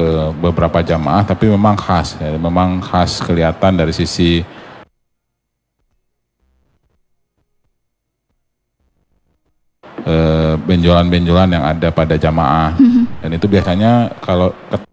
ke beberapa jamaah, tapi memang khas, ya, memang khas kelihatan dari sisi benjolan-benjolan yang ada pada jamaah. Dan itu biasanya kalau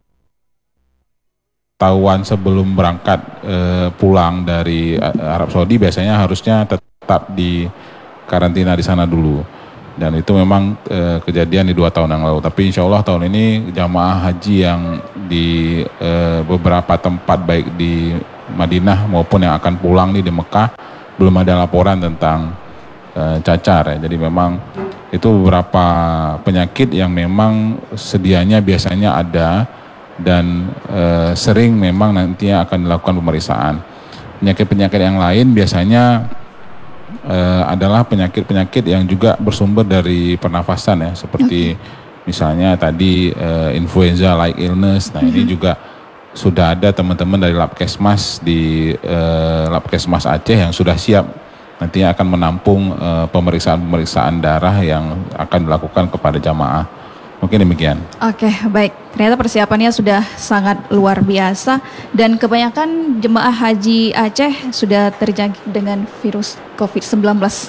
ketahuan sebelum berangkat pulang dari Arab Saudi, biasanya harusnya tetap di karantina di sana dulu. Dan itu memang kejadian di 2 tahun yang lalu. Tapi insya Allah tahun ini jamaah haji yang di beberapa tempat baik di Madinah maupun yang akan pulang nih di Mekah belum ada laporan tentang cacar, ya. Jadi memang itu beberapa penyakit yang memang sedianya biasanya ada dan sering memang nantinya akan dilakukan pemeriksaan. Penyakit-penyakit yang lain biasanya adalah penyakit-penyakit yang juga bersumber dari pernafasan, ya, seperti misalnya tadi influenza like illness. Nah ini juga sudah ada teman-teman dari Labkesmas di Labkesmas Aceh yang sudah siap nantinya akan menampung pemeriksaan-pemeriksaan darah yang akan dilakukan kepada jamaah. Mungkin demikian. Oke, baik. Ternyata persiapannya sudah sangat luar biasa dan kebanyakan jemaah haji Aceh sudah terjangkit dengan virus COVID-19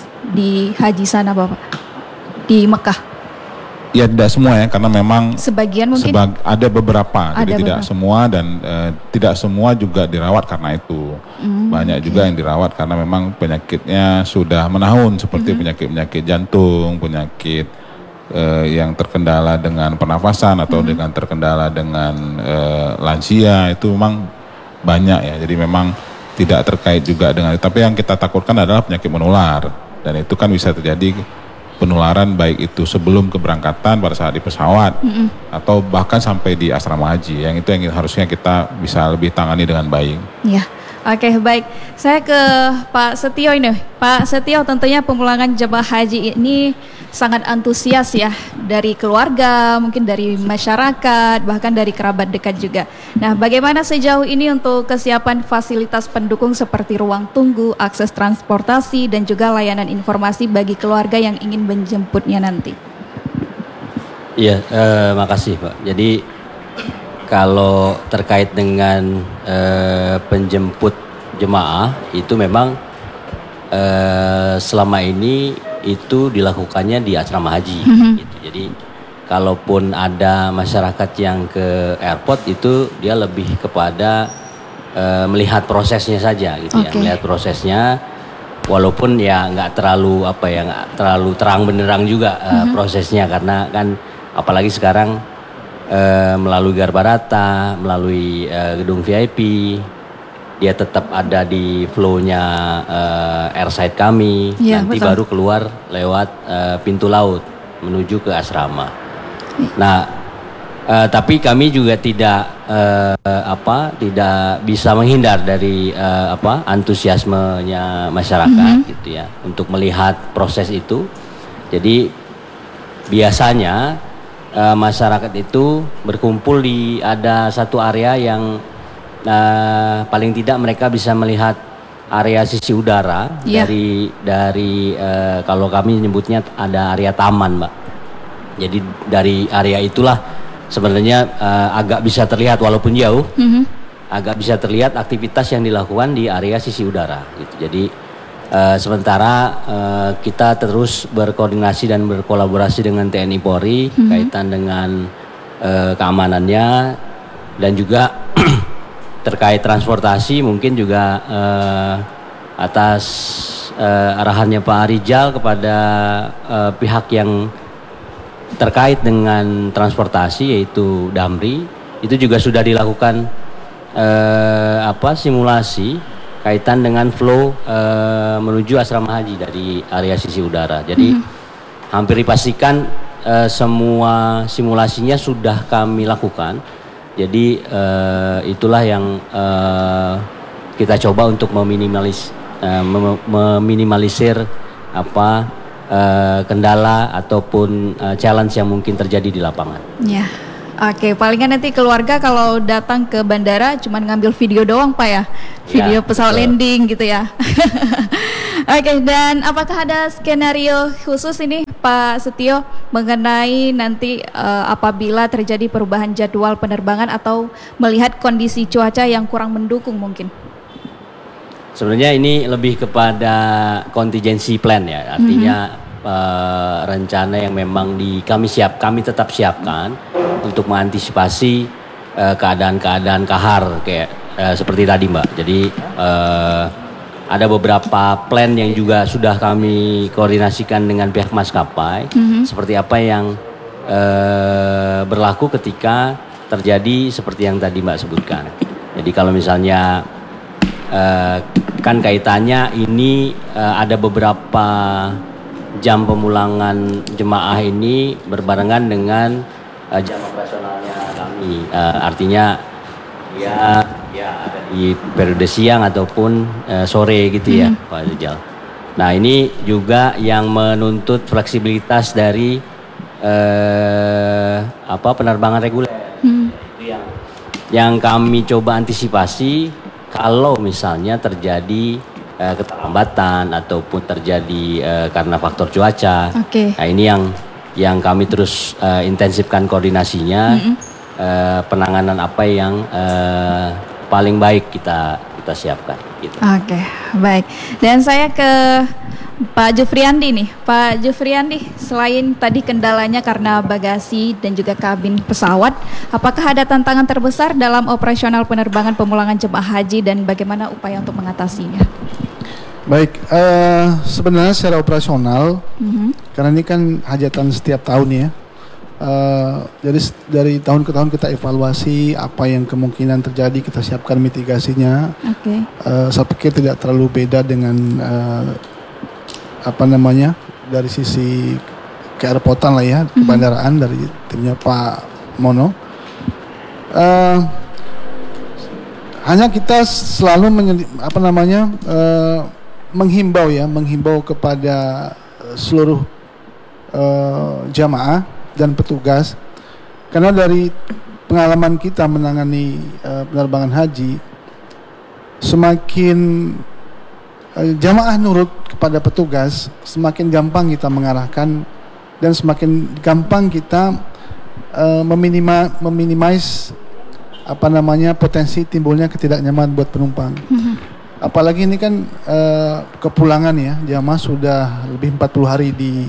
di haji sana, Bapak, di Mekah. Ya tidak semua, ya, karena memang sebagian mungkin ada beberapa, jadi tidak semua, dan tidak semua juga dirawat karena itu. Banyak juga yang dirawat karena memang penyakitnya sudah menahun, seperti penyakit-penyakit jantung, penyakit yang terkendala dengan pernafasan atau dengan terkendala dengan lansia, itu memang banyak, ya. Jadi memang tidak terkait juga dengan itu. Tapi yang kita takutkan adalah penyakit menular, dan itu kan bisa terjadi penularan baik itu sebelum keberangkatan pada saat di pesawat atau bahkan sampai di asrama haji. Yang itu yang harusnya kita bisa lebih tangani dengan baik. Ya. Oke, baik. Saya ke Pak Setio ini. Pak Setio, tentunya pemulangan jemaah haji ini sangat antusias, ya, dari keluarga, mungkin dari masyarakat, bahkan dari kerabat dekat juga. Nah, bagaimana sejauh ini untuk kesiapan fasilitas pendukung seperti ruang tunggu, akses transportasi, dan juga layanan informasi bagi keluarga yang ingin menjemputnya nanti? Iya, makasih Pak. Jadi kalau terkait dengan penjemput jemaah itu memang selama ini itu dilakukannya di asrama haji. Gitu. Jadi kalaupun ada masyarakat yang ke airport itu dia lebih kepada melihat prosesnya saja, gitu ya, melihat prosesnya. Walaupun ya nggak terlalu nggak terlalu terang benderang juga prosesnya, karena kan apalagi sekarang melalui Garbarata, melalui gedung VIP, dia tetap ada di flow-nya airside kami, ya, nanti betul. Baru keluar lewat pintu laut menuju ke asrama. Nah, tapi kami juga tidak bisa menghindar dari antusiasmenya masyarakat, gitu ya, untuk melihat proses itu. Jadi biasanya masyarakat itu berkumpul di ada satu area yang paling tidak mereka bisa melihat area sisi udara, dari kalau kami nyebutnya ada area taman, Mbak. Jadi dari area itulah sebenarnya agak bisa terlihat, walaupun jauh, agak bisa terlihat aktivitas yang dilakukan di area sisi udara, gitu. Jadi sementara kita terus berkoordinasi dan berkolaborasi dengan TNI Polri kaitan dengan keamanannya, dan juga terkait transportasi mungkin juga atas arahannya Pak Rijal kepada pihak yang terkait dengan transportasi, yaitu Damri, itu juga sudah dilakukan simulasi kaitan dengan flow menuju asrama haji dari area sisi udara. Jadi hampir dipastikan semua simulasinya sudah kami lakukan. Jadi itulah yang kita coba untuk meminimalisir kendala ataupun challenge yang mungkin terjadi di lapangan. Ya. Oke, palingan nanti keluarga kalau datang ke bandara cuma ngambil video doang, Pak, ya? Video pesawat landing gitu ya. Oke, dan apakah ada skenario khusus ini Pak Setio mengenai nanti apabila terjadi perubahan jadwal penerbangan atau melihat kondisi cuaca yang kurang mendukung mungkin? Sebenarnya ini lebih kepada contingency plan ya, artinya rencana yang memang kami tetap siapkan untuk mengantisipasi keadaan-keadaan kahar kayak seperti tadi Mbak. Jadi ada beberapa plan yang juga sudah kami koordinasikan dengan pihak maskapai, seperti apa yang berlaku ketika terjadi seperti yang tadi Mbak sebutkan. Jadi kalau misalnya kan kaitannya ini ada beberapa jam pemulangan jemaah ini berbarengan dengan jam operasionalnya kami. Artinya ya ada di periode siang ataupun sore gitu ya Pak Rizal. Nah ini juga yang menuntut fleksibilitas dari penerbangan reguler. Itu yang kami coba antisipasi kalau misalnya terjadi keterlambatan ataupun terjadi karena faktor cuaca. Nah ini yang kami terus intensifkan koordinasinya, penanganan apa yang paling baik kita siapkan. Gitu. Baik. Dan saya ke Pak Jufriandi nih. Pak Jufriandi, selain tadi kendalanya karena bagasi dan juga kabin pesawat, apakah ada tantangan terbesar dalam operasional penerbangan pemulangan jemaah haji dan bagaimana upaya untuk mengatasinya? Baik, sebenarnya secara operasional, karena ini kan hajatan setiap tahun ya, jadi dari tahun ke tahun kita evaluasi apa yang kemungkinan terjadi, kita siapkan mitigasinya. Saya pikir tidak terlalu beda dengan dari sisi ke-airportan lah ya, kebandaraan dari timnya Pak Mono. Hanya kita selalu menghimbau kepada seluruh jamaah dan petugas, karena dari pengalaman kita menangani penerbangan haji, semakin jamaah nurut kepada petugas, semakin gampang kita mengarahkan dan semakin gampang kita meminimais potensi timbulnya ketidaknyamanan buat penumpang. Apalagi ini kan kepulangan ya, jamaah sudah lebih 40 hari di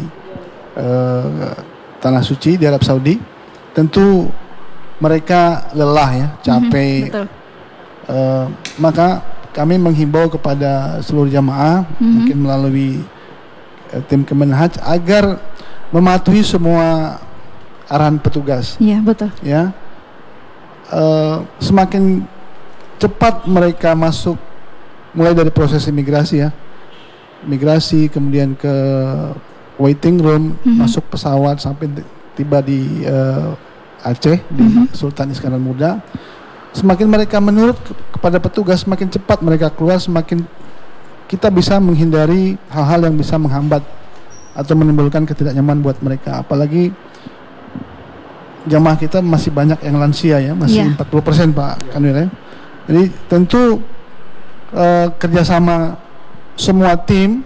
Tanah Suci di Arab Saudi. Tentu mereka lelah ya, capek. Maka kami menghimbau kepada seluruh jamaah, mungkin melalui tim Kemenhaj, agar mematuhi semua arahan petugas. Iya, betul. Ya, semakin cepat mereka masuk, mulai dari proses imigrasi, kemudian ke waiting room, masuk pesawat sampai tiba di Aceh, di Sultan Iskandar Muda. Semakin mereka menurut kepada petugas, semakin cepat mereka keluar, semakin kita bisa menghindari hal-hal yang bisa menghambat atau menimbulkan ketidaknyamanan buat mereka. Apalagi jamaah kita masih banyak yang lansia ya, masih 40% Pak Kanwil ya. Jadi tentu kerjasama semua tim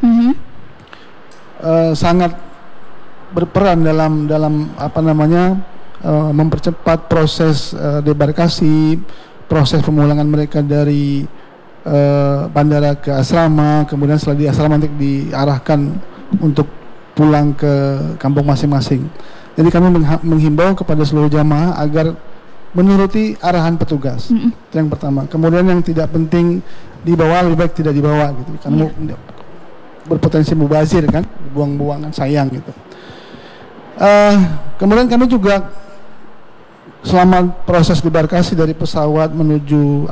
sangat berperan dalam mempercepat proses debarkasi, proses pemulangan mereka dari bandara ke asrama, kemudian setelah di asrama nanti diarahkan untuk pulang ke kampung masing-masing. Jadi kami menghimbau kepada seluruh jamaah agar menuruti arahan petugas. Itu yang pertama. Kemudian yang tidak penting dibawa, lebih baik tidak dibawa gitu, karena berpotensi mubazir kan, buang-buangan sayang gitu. Kemudian kami juga selama proses debarkasi dari pesawat menuju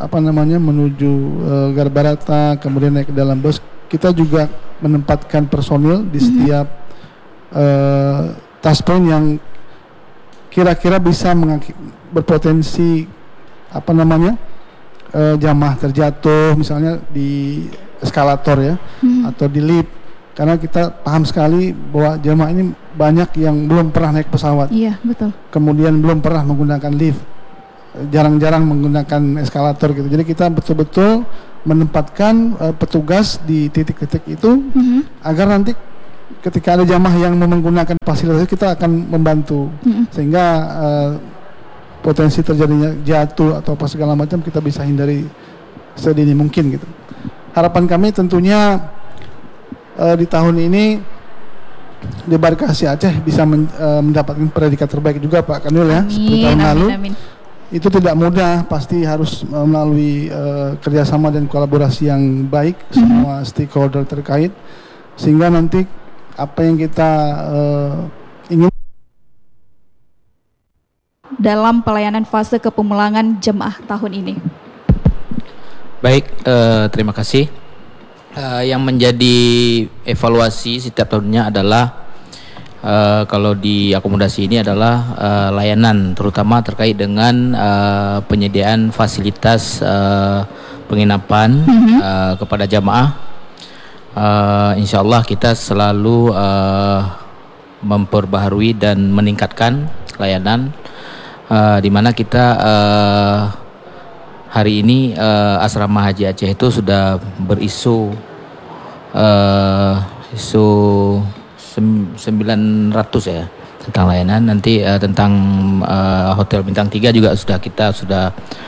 Garbarata, kemudian naik ke dalam bus, kita juga menempatkan personil di setiap task point yang kira-kira bisa berpotensi jamaah terjatuh, misalnya di eskalator ya, atau di lift, karena kita paham sekali bahwa jamaah ini banyak yang belum pernah naik pesawat. Iya, betul. Kemudian belum pernah menggunakan lift, jarang-jarang menggunakan eskalator gitu. Jadi kita betul-betul menempatkan petugas di titik-titik itu agar nanti ketika ada jamaah yang menggunakan fasilitas kita akan membantu sehingga potensi terjadinya jatuh atau apa segala macam kita bisa hindari sedini mungkin gitu. Harapan kami tentunya di tahun ini debarkasi Aceh bisa mendapatkan predikat terbaik juga Pak Kanwil ya, seperti tahun lalu. Amin. Itu tidak mudah, pasti harus melalui kerjasama dan kolaborasi yang baik semua stakeholder terkait, sehingga nanti apa yang kita ingin dalam pelayanan fase kepemulangan jemaah tahun ini. Baik, terima kasih. Yang menjadi evaluasi setiap tahunnya adalah kalau di akomodasi ini adalah layanan, terutama terkait dengan penyediaan fasilitas penginapan kepada jamaah. Insya Allah kita selalu memperbaharui dan meningkatkan layanan, di mana kita hari ini asrama haji Aceh itu sudah berisu isu 900 ya tentang layanan. Nanti tentang hotel bintang 3 juga sudah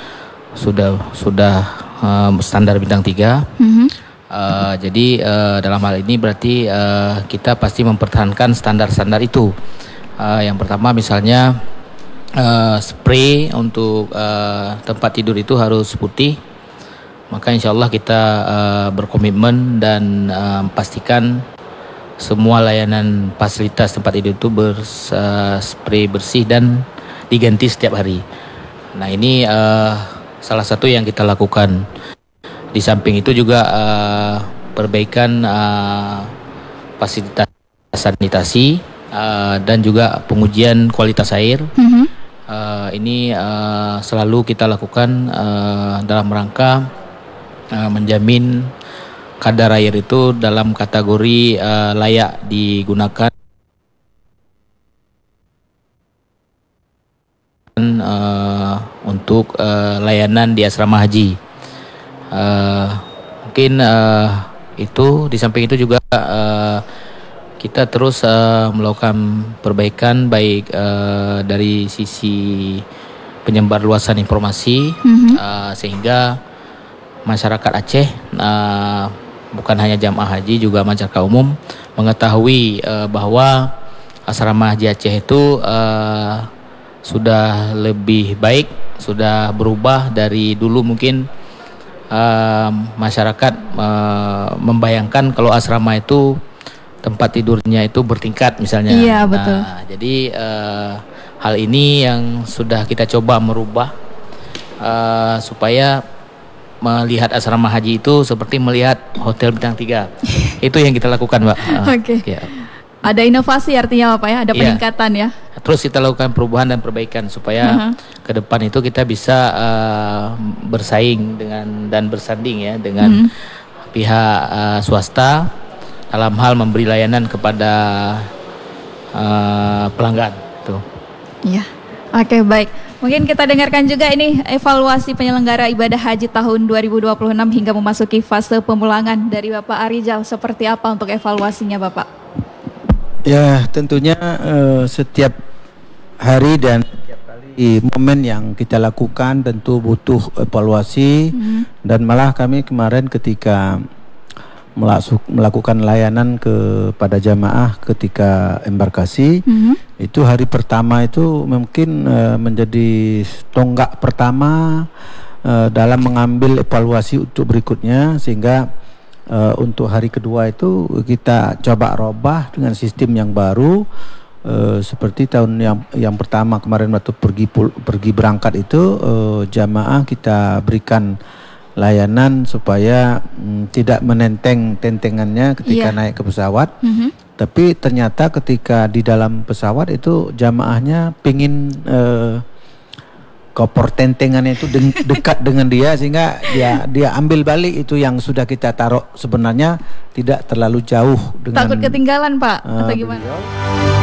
standar bintang 3. Jadi dalam hal ini berarti kita pasti mempertahankan standar-standar itu. Yang pertama misalnya spray untuk tempat tidur itu harus putih. Maka insya Allah kita berkomitmen dan pastikan semua layanan fasilitas tempat tidur itu spray bersih dan diganti setiap hari. Nah ini salah satu yang kita lakukan. Di samping itu juga perbaikan fasilitas sanitasi dan juga pengujian kualitas air. Ini selalu kita lakukan dalam rangka menjamin kadar air itu dalam kategori layak digunakan untuk layanan di asrama haji. Mungkin itu di samping itu juga kita terus melakukan perbaikan baik dari sisi penyebar luasan informasi sehingga masyarakat Aceh bukan hanya jamaah haji juga masyarakat umum mengetahui bahwa asrama haji Aceh itu sudah lebih baik, sudah berubah dari dulu mungkin masyarakat membayangkan kalau asrama itu tempat tidurnya itu bertingkat misalnya. Iya, betul. Nah, jadi hal ini yang sudah kita coba merubah supaya melihat asrama haji itu seperti melihat hotel bintang 3. Itu yang kita lakukan, Mbak. Oke. Ya. Ada inovasi artinya Pak ya, ada peningkatan ya. Terus kita lakukan perubahan dan perbaikan supaya ke depan itu kita bisa bersaing dan bersanding ya dengan pihak swasta dalam hal memberi layanan kepada pelanggan. Tuh. Iya. Oke, baik. Mungkin kita dengarkan juga ini evaluasi penyelenggara ibadah haji tahun 2026 hingga memasuki fase pemulangan dari Bapak Arijal. Seperti apa untuk evaluasinya Bapak? Ya, tentunya setiap hari dan setiap kali momen yang kita lakukan tentu butuh evaluasi. Dan malah kami kemarin ketika melakukan layanan kepada jamaah ketika embarkasi, itu hari pertama itu mungkin menjadi tonggak pertama dalam mengambil evaluasi untuk berikutnya, sehingga untuk hari kedua itu kita coba robah dengan sistem yang baru, seperti tahun yang pertama kemarin waktu pergi berangkat itu jamaah kita berikan layanan supaya tidak menenteng tentengannya ketika naik ke pesawat. Tapi ternyata ketika di dalam pesawat itu jamaahnya pingin koper tentengannya itu dekat dengan dia, sehingga dia ambil balik itu yang sudah kita taruh sebenarnya tidak terlalu jauh dengan. Takut ketinggalan Pak atau gimana?